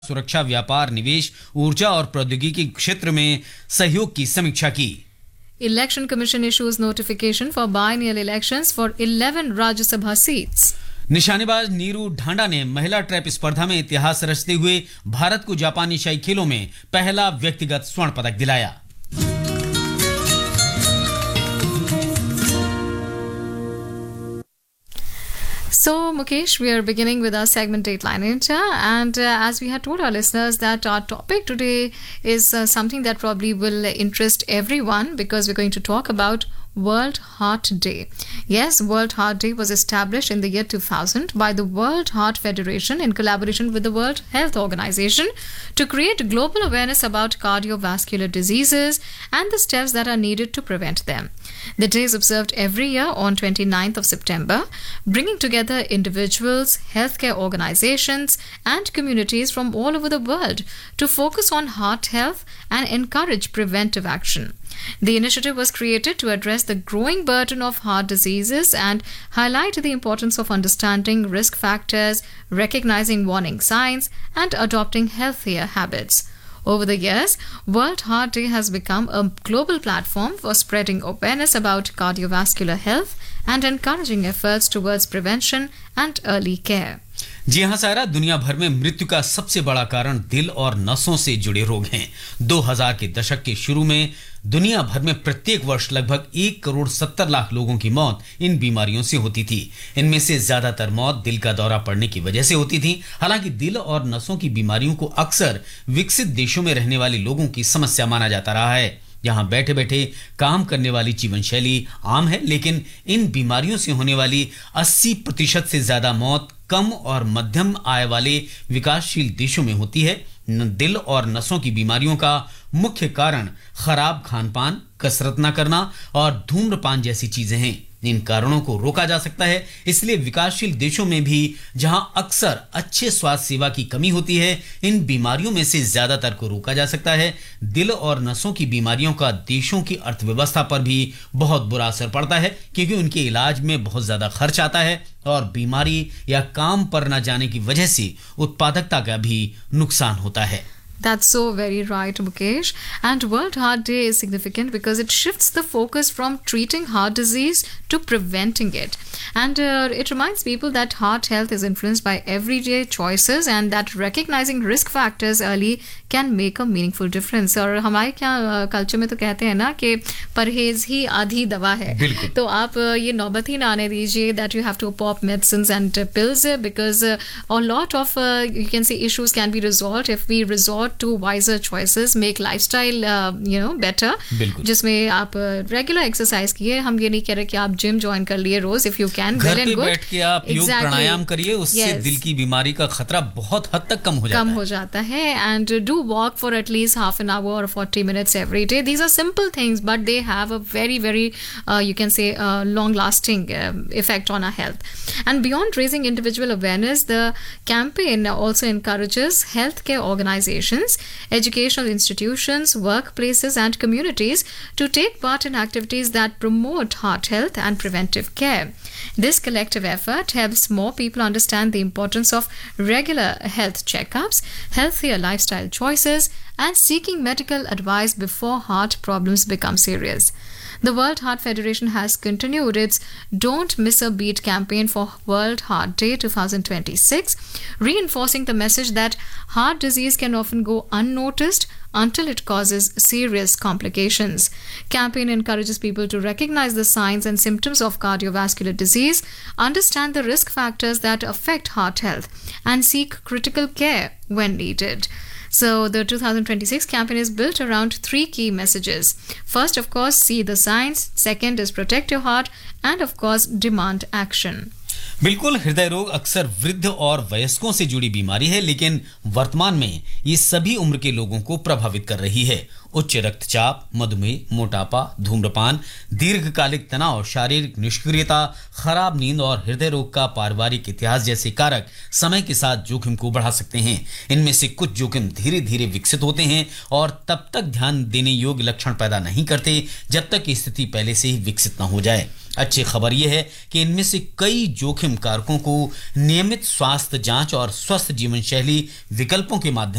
सुरक्षा, व्यापार, निवेश, ऊर्जा और प्रौद्योगिकी क्षेत्र में सहयोग की समीक्षा की। Election Commission issues notification for biennial elections for 11 Rajya Sabha seats. निशानेबाज नीरू ढांडा ने महिला ट्रैप स्पर्धा में इतिहास रचते हुए भारत को जापानी एशियाई खेलों में पहला व्यक्तिगत स्वर्ण पदक दिलाया। So, Mukesh, we are beginning with our segment Dateline India, and as we had told our listeners that our topic today is something that probably will interest everyone, because we're going to talk about World Heart Day. Yes, World Heart Day was established in the year 2000 by the World Heart Federation in collaboration with the World Health Organization to create global awareness about cardiovascular diseases and the steps that are needed to prevent them. The day is observed every year on 29th of September, bringing together individuals, healthcare organizations, and communities from all over the world to focus on heart health and encourage preventive action. The initiative was created to address the growing burden of heart diseases and highlight the importance of understanding risk factors, recognizing warning signs, and adopting healthier habits. Over the years, World Heart Day has become a global platform for spreading awareness about cardiovascular health and encouraging efforts towards prevention and early care. जी हाँ सारा, दुनिया भर में मृत्यु का सबसे बड़ा कारण दिल और नसों से जुड़े रोग हैं। 2000 के दशक के शुरू में दुनिया भर में प्रत्येक वर्ष लगभग 1,70,00,000 लोगों की मौत इन बीमारियों से होती थी। इनमें से ज्यादातर मौत दिल का दौरा पड़ने की वजह से होती थी। हालांकि दिल और नसों की बीमारियों को अक्सर विकसित देशों में रहने वाले लोगों की समस्या माना जाता रहा है। यहाँ बैठे बैठे काम करने वाली जीवन शैली आम है, लेकिन इन बीमारियों से होने वाली 80% से ज्यादा मौत कम और मध्यम आय वाले विकासशील देशों में होती है। दिल और नसों की बीमारियों का मुख्य कारण खराब खानपान, कसरत न करना और धूम्रपान जैसी चीजें हैं। इन कारणों को रोका जा सकता है, इसलिए विकासशील देशों में भी जहां अक्सर अच्छे स्वास्थ्य सेवा की कमी होती है, इन बीमारियों में से ज्यादातर को रोका जा सकता है। दिल और नसों की बीमारियों का देशों की अर्थव्यवस्था पर भी बहुत बुरा असर पड़ता है, क्योंकि उनके इलाज में बहुत ज्यादा खर्च आता है और बीमारी या काम पर न जाने की वजह से उत्पादकता का भी नुकसान होता है। That's so very right, Mukesh. And World Heart Day is significant because it shifts the focus from treating heart disease to preventing it. And it reminds people that heart health is influenced by everyday choices and that recognizing risk factors early can make a meaningful difference. और हमारे क्या culture में तो कहते हैं ना कि परहेज ही आधी दवा है। तो आप ये नौबत ही ना आने दीजिए that you have to pop medicines and pills, because a lot of you can say issues can be resolved if we resort to wiser choices, make lifestyle better, जिसमें आप रेगुलर एक्सरसाइज किए। हम ये नहीं कह रहे कि आप जिम ज्वाइन कर लिए रोज, इफ यू कैन घर पे बैठ के आप योग प्राणायाम करिए, उससे दिल की बीमारी का खतरा बहुत हद तक कम हो जाता है। And do walk for at least half an hour और 40 minutes every day. These are simple things, but they have a very you can say long lasting effect on our health. And beyond raising individual awareness, the campaign also encourages healthcare organizations, educational institutions, workplaces, and communities to take part in activities that promote heart health and preventive care. This collective effort helps more people understand the importance of regular health checkups, healthier lifestyle choices, and seeking medical advice before heart problems become serious. The World Heart Federation has continued its Don't Miss a Beat campaign for World Heart Day 2026, reinforcing the message that heart disease can often go unnoticed until it causes serious complications. Campaign encourages people to recognize the signs and symptoms of cardiovascular disease, understand the risk factors that affect heart health, and seek critical care when needed. So the 2026 campaign is built around 3 key messages. First, of course, see the signs. Second is protect your heart. And of course, demand action. बिल्कुल, हृदय रोग अक्सर वृद्ध और वयस्कों से जुड़ी बीमारी है, लेकिन वर्तमान में ये सभी उम्र के लोगों को प्रभावित कर रही है। उच्च रक्तचाप, मधुमेह, मोटापा, धूम्रपान, दीर्घकालिक तनाव, शारीरिक निष्क्रियता, खराब नींद और हृदय रोग का पारिवारिक इतिहास जैसे कारक समय के साथ जोखिम को बढ़ा सकते हैं। इनमें से कुछ जोखिम धीरे धीरे विकसित होते हैं और तब तक ध्यान देने योग्य लक्षण पैदा नहीं करते जब तक स्थिति पहले से ही विकसित न हो जाए। अच्छी खबर यह है कि इनमें से कई जोखिम कारकों को नियमित स्वास्थ्य जांच और स्वस्थ जीवन शैली विकल्पों के माध्यम